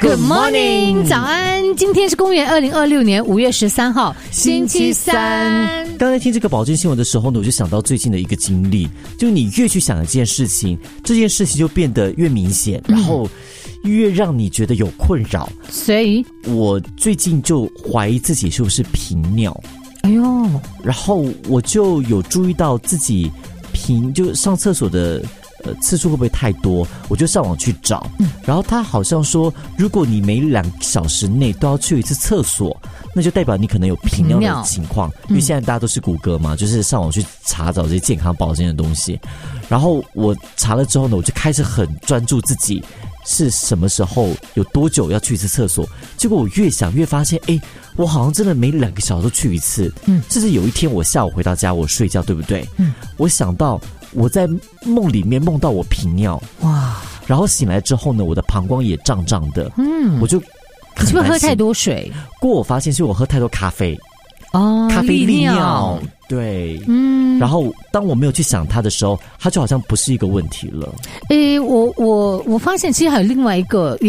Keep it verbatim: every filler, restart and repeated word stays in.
Good morning， 早安！今天是公元二零二六年五月十三号，星期三。 刚才听这个保健新闻的时候呢，我就想到最近的一个经历，就你越去想一件事情，这件事情就变得越明显，然后越让你觉得有困扰。 所以我最近就怀疑自己是不是频尿。 哎呦， 然后我就有注意到自己频就上厕所的呃次数会不会太多，我就上网去找，嗯、然后他好像说，如果你每两小时内都要去一次厕所，那就代表你可能有频尿的情况。因为现在大家都是谷歌嘛，就是上网去查找这些健康保健的东西。然后我查了之后呢，我就开始很专注自己是什么时候有多久要去一次厕所。结果我越想越发现，哎，我好像真的每两个小时都去一次。嗯，甚至有一天我下午回到家，我睡觉，对不对？嗯，我想到我在梦里面梦到我频尿，哇！然后醒来之后呢，我的膀胱也胀胀的。嗯，我就你是不是喝太多水？ 过我发现是我喝太多咖啡。 哦， 咖啡利尿，对，嗯，然后当我没有去想它的时候，它就好像不是一个问题了。 诶，我我我发现其实还有另外一个